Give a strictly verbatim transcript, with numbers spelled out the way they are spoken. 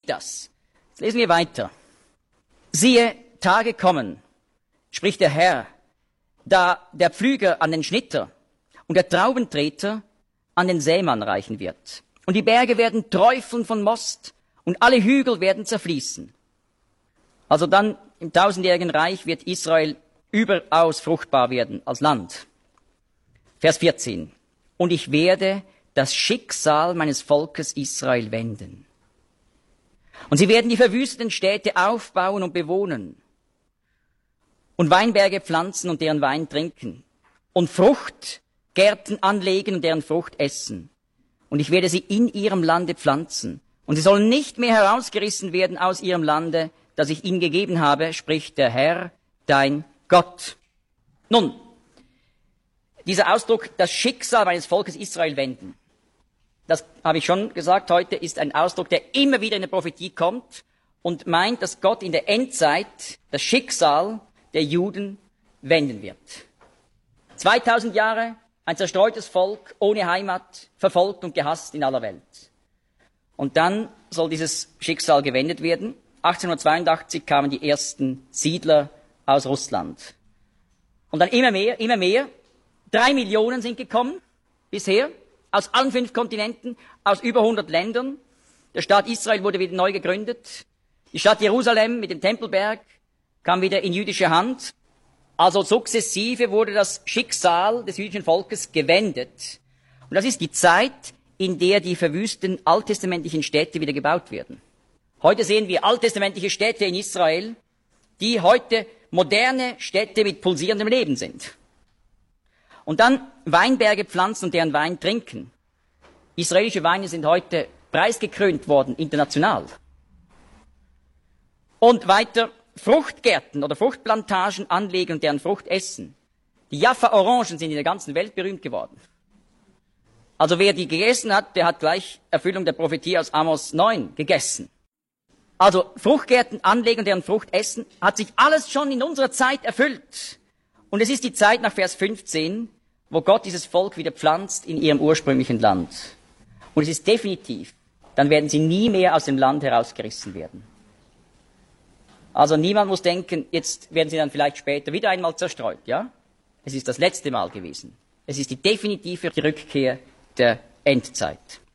das? Jetzt lesen wir weiter. Siehe, Tage kommen, spricht der Herr, da der Pflüger an den Schnitter und der Traubentreter an den Sämann reichen wird. Und die Berge werden träufeln von Most und alle Hügel werden zerfließen. Also dann im tausendjährigen Reich wird Israel überaus fruchtbar werden als Land. Vers vierzehn. Und ich werde das Schicksal meines Volkes Israel wenden. Und sie werden die verwüsteten Städte aufbauen und bewohnen. Und Weinberge pflanzen und deren Wein trinken. Und Fruchtgärten anlegen und deren Frucht essen. Und ich werde sie in ihrem Lande pflanzen. Und sie sollen nicht mehr herausgerissen werden aus ihrem Lande, das ich ihnen gegeben habe, spricht der Herr, dein Gott. Nun, dieser Ausdruck, das Schicksal meines Volkes Israel wenden, das habe ich schon gesagt heute, ist ein Ausdruck, der immer wieder in der Prophetie kommt und meint, dass Gott in der Endzeit das Schicksal der Juden wenden wird. zweitausend Jahre, ein zerstreutes Volk, ohne Heimat, verfolgt und gehasst in aller Welt. Und dann soll dieses Schicksal gewendet werden. achtzehnhundertzweiundachtzig kamen die ersten Siedler aus Russland. Und dann immer mehr, immer mehr. Drei Millionen sind gekommen bisher, aus allen fünf Kontinenten, aus über hundert Ländern. Der Staat Israel wurde wieder neu gegründet. Die Stadt Jerusalem mit dem Tempelberg kam wieder in jüdische Hand. Also sukzessive wurde das Schicksal des jüdischen Volkes gewendet. Und das ist die Zeit, in der die verwüsteten alttestamentlichen Städte wieder gebaut werden. Heute sehen wir alttestamentliche Städte in Israel, die heute moderne Städte mit pulsierendem Leben sind. Und dann Weinberge pflanzen und deren Wein trinken. Israelische Weine sind heute preisgekrönt worden, international. Und weiter Fruchtgärten oder Fruchtplantagen anlegen und deren Frucht essen. Die Jaffa-Orangen sind in der ganzen Welt berühmt geworden. Also wer die gegessen hat, der hat gleich Erfüllung der Prophetie aus Amos neun gegessen. Also Fruchtgärten anlegen und deren Frucht essen, hat sich alles schon in unserer Zeit erfüllt. Und es ist die Zeit nach Vers fünfzehn, wo Gott dieses Volk wieder pflanzt in ihrem ursprünglichen Land. Und es ist definitiv, dann werden sie nie mehr aus dem Land herausgerissen werden. Also niemand muss denken, jetzt werden sie dann vielleicht später wieder einmal zerstreut, ja? Es ist das letzte Mal gewesen. Es ist die definitive Rückkehr der Endzeit.